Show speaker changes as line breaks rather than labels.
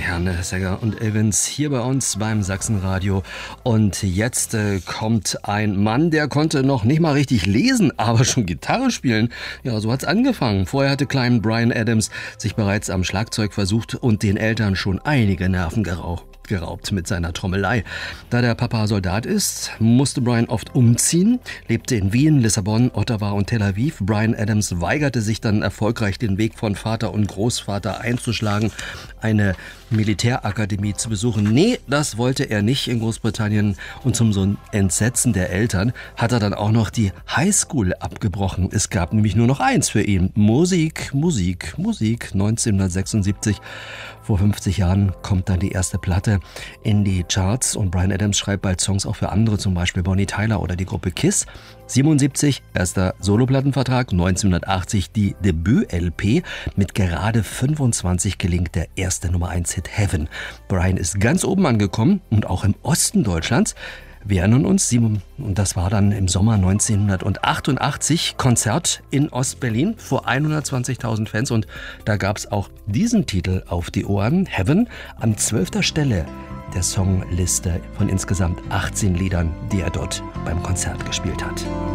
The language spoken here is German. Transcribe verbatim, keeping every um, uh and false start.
Herren Sänger und Evans hier bei uns beim Sachsenradio. Und jetzt äh, kommt ein Mann, der konnte noch nicht mal richtig lesen, aber schon Gitarre spielen. Ja, so hat's angefangen. Vorher hatte klein Bryan Adams sich bereits am Schlagzeug versucht und den Eltern schon einige Nerven geraucht. geraubt mit seiner Trommelei. Da der Papa Soldat ist, musste Bryan oft umziehen, lebte in Wien, Lissabon, Ottawa und Tel Aviv. Bryan Adams weigerte sich dann erfolgreich, den Weg von Vater und Großvater einzuschlagen, eine Militärakademie zu besuchen. Nee, das wollte er nicht in Großbritannien, und zum so Entsetzen der Eltern hat er dann auch noch die Highschool abgebrochen. Es gab nämlich nur noch eins für ihn: Musik, Musik, Musik. neunzehnhundertsechsundsiebzig, vor fünfzig Jahren, kommt dann die erste Platte in die Charts und Bryan Adams schreibt bald Songs auch für andere, zum Beispiel Bonnie Tyler oder die Gruppe Kiss. siebenundsiebzig, erster Soloplattenvertrag, neunzehnhundertachtzig die Debüt-L P. Mit gerade fünfundzwanzig gelingt der erste Nummer eins Hit Heaven. Bryan ist ganz oben angekommen und auch im Osten Deutschlands. Wir erinnern uns, und das war dann im Sommer neunzehnhundertachtundachtzig, Konzert in Ostberlin vor hundertzwanzigtausend Fans, und da gab es auch diesen Titel auf die Ohren, Heaven, an zwölfter Stelle der Songliste von insgesamt achtzehn Liedern, die er dort beim Konzert gespielt hat.